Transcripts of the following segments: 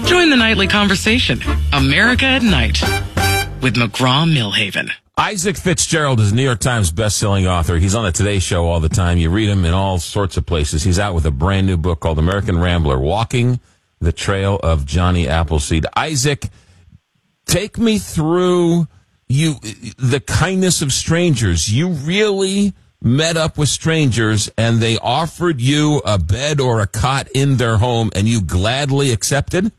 Join the nightly conversation, America at Night, with McGraw-Milhaven. Isaac Fitzgerald is a New York Times best-selling author. He's on the Today Show all the time. You read him in all sorts of places. He's out with a brand new book called American Rambler, Walking the Trail of Johnny Appleseed. Isaac, take me through the kindness of strangers. You really met up with strangers, and they offered you a bed or a cot in their home, and you gladly accepted?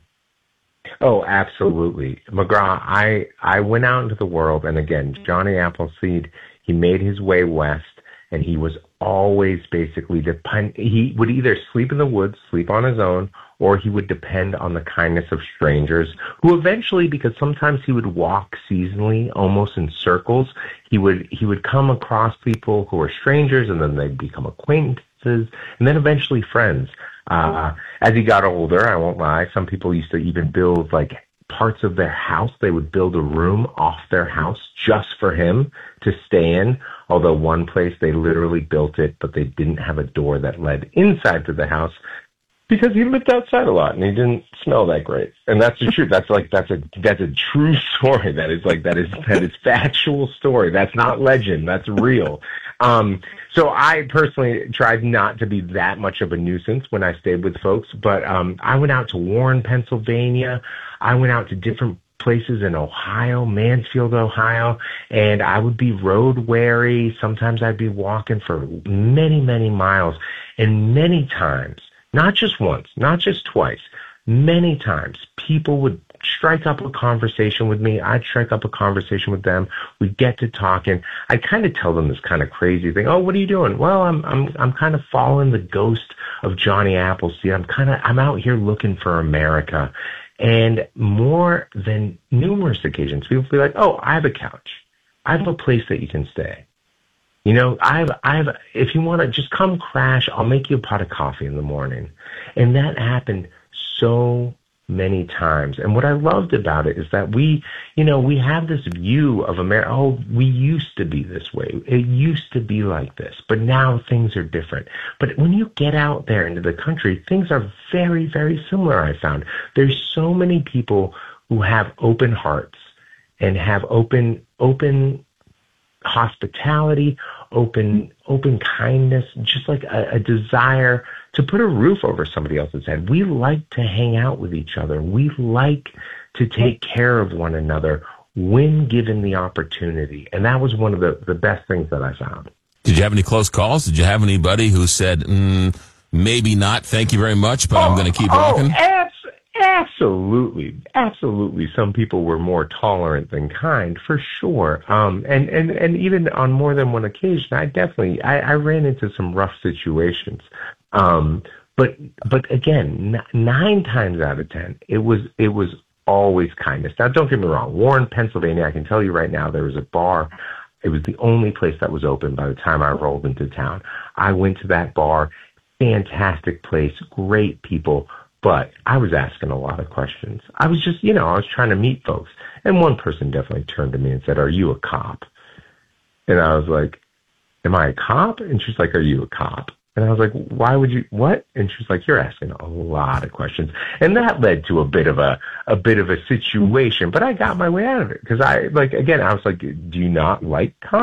Oh, absolutely. McGraw, I went out into the world, and again, Johnny Appleseed, he made his way west, and he was always basically he would either sleep in the woods, sleep on his own, or he would depend on the kindness of strangers who eventually, because sometimes he would walk seasonally, almost in circles, he would come across people who were strangers, and then they'd become acquaintances, and then eventually friends. As he got older, I won't lie, some people used to even build like parts of their house. They would build a room off their house just for him to stay in. Although one place they literally built it, but they didn't have a door that led inside to the house because he lived outside a lot and he didn't smell that great. And that's the truth. That's a true story. That is factual story. That's not legend. That's real. So I personally tried not to be that much of a nuisance when I stayed with folks, but I went out to Warren, Pennsylvania. I went out to different places in Ohio, Mansfield, Ohio, and I would be road weary. Sometimes I'd be walking for many, many miles, and many times, not just once, not just twice, many times, people would strike up a conversation with me. I'd strike up a conversation with them. We'd get to talking. I'd kind of tell them this kind of crazy thing. Oh, what are you doing? Well, I'm kind of following the ghost of Johnny Appleseed. I'm out here looking for America. And more than numerous occasions, people will be like, oh, I have a couch. I have a place that you can stay. You know, if you want to just come crash, I'll make you a pot of coffee in the morning. And that happened so many times. And what I loved about it is that we have this view of America. Oh, we used to be this way. It used to be like this, but now things are different. But when you get out there into the country, things are very, very similar, I found. There's so many people who have open hearts and have open hospitality, open kindness, just like a desire to put a roof over somebody else's head. We like to hang out with each other. We like to take care of one another when given the opportunity. And that was one of the best things that I found. Did you have any close calls? Did you have anybody who said, maybe not, thank you very much, but I'm going to keep walking? Absolutely. Absolutely. Some people were more tolerant than kind, for sure. And even on more than one occasion, I ran into some rough situations. But again, 9 times out of 10, it was always kindness. Now, don't get me wrong. Warren, Pennsylvania, I can tell you right now, there was a bar. It was the only place that was open by the time I rolled into town. I went to that bar. Fantastic place. Great people. But I was asking a lot of questions. I was just, I was trying to meet folks. And one person definitely turned to me and said, "Are you a cop?" And I was like, "Am I a cop?" And she's like, "Are you a cop?" And I was like, "Why would you, what?" And she's like, "You're asking a lot of questions." And that led to a bit of a situation, but I got my way out of it. Cause I was like, do you not like cops?